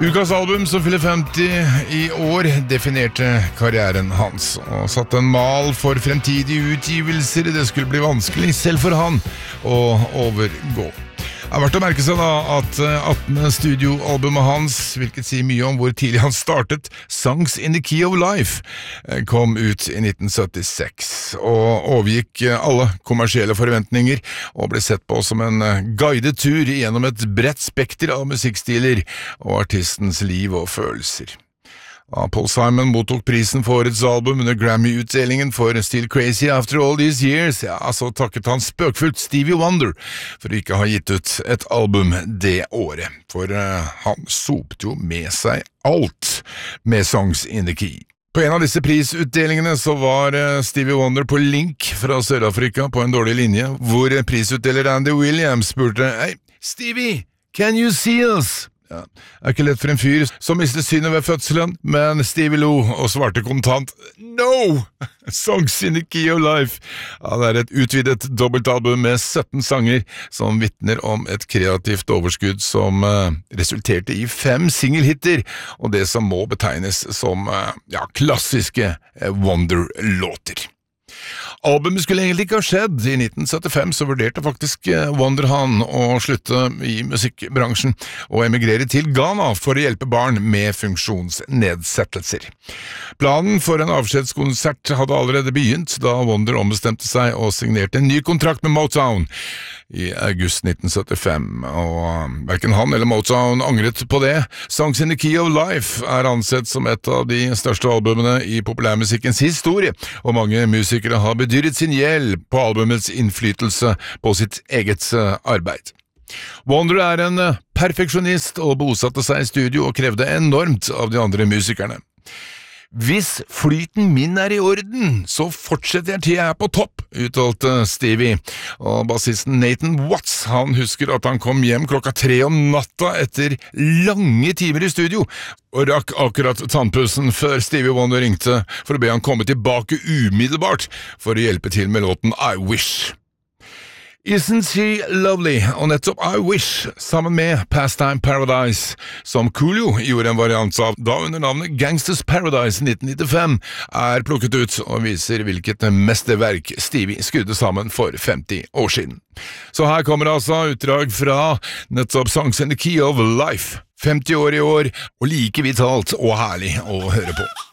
Ukas album som fyller 50 i år definerte karrieren hans og satte en mal for fremtidige utgivelser. Det skulle bli vanskelig selv for han å overgå. Det er verdt å merke seg da at 18. studioalbumet hans, hvilket sier mye om hvor tidlig han startet, Songs in the Key of Life, kom ut i 1976 og overgikk alle kommersielle forventninger og ble sett på som en guidet tur gjennom et bredt spekter av musikkstiler og artistens liv og følelser. Paul Simon mottok prisen for årets album under Grammy-utdelingen for Still Crazy After All These Years. Så takket han spøkfullt Stevie Wonder for å ikke ha gitt ut et album det året, for han sopte jo med seg alt med Songs in the Key. På en av disse prisutdelingene så var Stevie Wonder på link fra Sør-Afrika på en dårlig linje, hvor prisutdeler Andy Williams spurte «Hey, Stevie, can you see us?» Ja, det er ikke lett for en fyr som mistet synet ved fødselen, men Stevie lo og svarte kontant «No! Songs in the Key of Life!» Det er et utvidet dobbeltalbum med 17 sanger som vittner om et kreativt overskudd som resulterte i 5 singelhitter, og det som må betegnes som klassiske Wonder-låter. Albumet skulle egentlig ikke ha skjedd. I 1975 så vurderte faktisk Wonder han å slutte i musikkbransjen og emigrere til Ghana for å hjelpe barn med funksjonsnedsettelser. Planen for en avskjedskonsert hadde allerede begynt da Wonder ombestemte seg og signerte en ny kontrakt med Motown i august 1975, og hverken han eller Motown angret på det. Songs in the Key of Life er ansett som et av de største albumene i populærmusikkens historie, og mange musikere har bedyret sin gjeld på albumets innflytelse på sitt eget arbeid. Wonder er en perfeksjonist og bosatte seg i studio og krevde enormt av de andre musikerne. «Hvis flyten min er i orden, så fortsetter jeg til jeg er på topp», uttalte Stevie, og bassisten Nathan Watts, han husker at han kom hjem klokka 3 om natta etter lange timer i studio, og rakk akkurat tannpussen før Stevie Wonder ringte for å be han komme tilbake umiddelbart for å hjelpe til med låten I Wish. Isn't She Lovely, og nettopp I Wish, sammen med Pastime Paradise, som Coolio gjorde en variant av da under navnet Gangsters Paradise 1995, er plukket ut og viser hvilket mesterverk Stevie skrudde sammen for 50 år siden. Så her kommer altså utdrag fra nettopp Songs in the Key of Life, 50 år i år, og like vitalt og herlig å høre på.